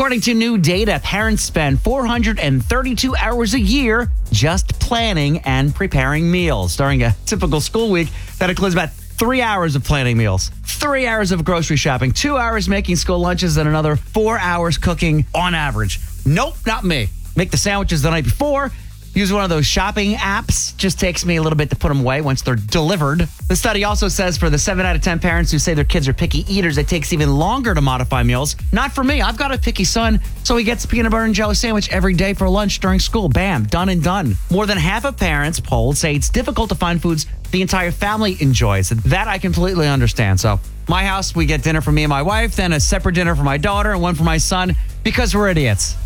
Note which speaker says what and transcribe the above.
Speaker 1: According to new data, parents spend 432 hours a year just planning and preparing meals during a typical school week. That includes about 3 hours of planning meals, 3 hours of grocery shopping, 2 hours making school lunches, and another 4 hours cooking on average. Nope, not me. Make the sandwiches the night before. Use one of those shopping apps. Just takes me a little bit to put them away once they're delivered. The study also says for the 7 out of 10 parents who say their kids are picky eaters, it takes even longer to modify meals. Not for me. I've got a picky son, so he gets a peanut butter and jelly sandwich every day for lunch during school. Bam, done and done. More than half of parents polled say it's difficult to find foods the entire family enjoys. That I completely understand. So my house, we get dinner for me and my wife, then a separate dinner for my daughter and one for my son because we're idiots.